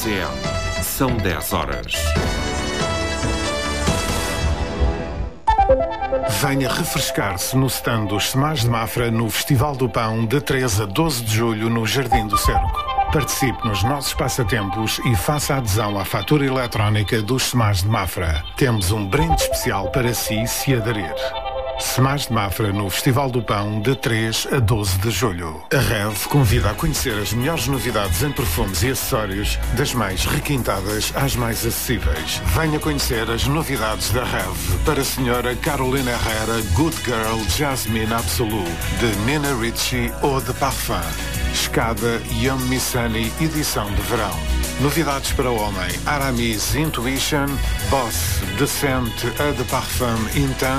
RCM. São 10 horas. Venha refrescar-se no stand dos Semás de Mafra no Festival do Pão de 13 a 12 de julho no Jardim do Cerco. Participe nos nossos passatempos e faça adesão à fatura eletrónica dos Semás de Mafra. Temos um brinde especial para si se aderir. Semás de Mafra no Festival do Pão de 3 a 12 de julho. A REV convida a conhecer as melhores novidades em perfumes e acessórios, das mais requintadas às mais acessíveis. Venha conhecer as novidades da REV para a Sra. Carolina Herrera Good Girl Jasmine Absolute, de Nina Ricci ou de Parfum. Escada Young Missani edição de verão. Novidades para o homem: Aramis Intuition, Boss Descent a de Parfum Intense,